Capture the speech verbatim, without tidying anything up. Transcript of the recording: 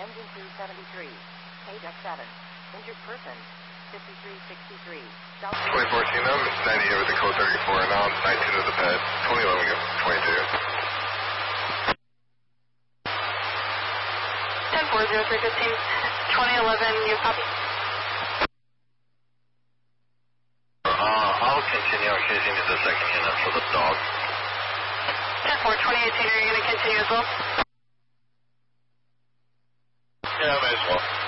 Engine two seventy-three. Page X seven. Injured person. fifty-three sixty-three. South twenty fourteen, I'm standing here with the code thirty-four, and now I'm nineteen of the pad. twenty eleven, twenty-two. ten four zero three fifteen. twenty eleven, you copy? Uh, I'll continue in case you need the second unit for the dog. ten four, twenty eighteen, are you going to continue as well? Yeah, I may as well.